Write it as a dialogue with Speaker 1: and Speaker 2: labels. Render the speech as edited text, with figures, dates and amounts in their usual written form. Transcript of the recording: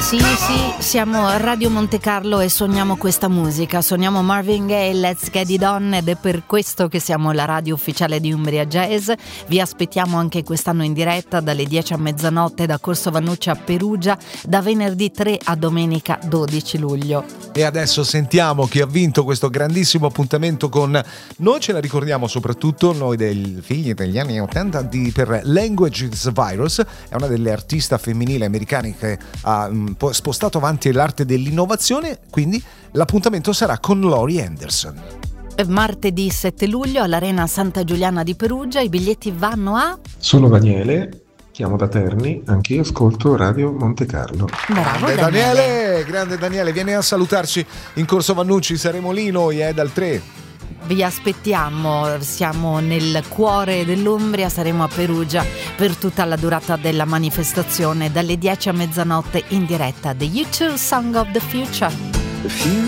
Speaker 1: Sì, siamo a Radio Monte Carlo e suoniamo questa musica, suoniamo Marvin Gaye, Let's Get It On, ed è per questo che siamo la radio ufficiale di Umbria Jazz. Vi aspettiamo anche quest'anno in diretta dalle 10 a mezzanotte da Corso Vannucci a Perugia, da venerdì 3 a domenica 12 luglio.
Speaker 2: E adesso sentiamo chi ha vinto questo grandissimo appuntamento con noi, ce la ricordiamo soprattutto noi dei figli degli anni 80 per Language is Virus, è una delle artiste femminili americane che ha spostato avanti l'arte dell'innovazione, quindi l'appuntamento sarà con Laurie Anderson.
Speaker 1: Martedì 7 luglio all'Arena Santa Giuliana di Perugia, i biglietti vanno a...
Speaker 3: Sono Daniele, chiamo da Terni, anch'io ascolto Radio Monte Carlo.
Speaker 1: Bravo
Speaker 2: Daniele, grande Daniele, vieni a salutarci in Corso Vannucci, saremo lì noi dal 3.
Speaker 1: Vi aspettiamo, siamo nel cuore dell'Umbria, saremo a Perugia per tutta la durata della manifestazione dalle 10 a mezzanotte in diretta. The U2 Song of the Future.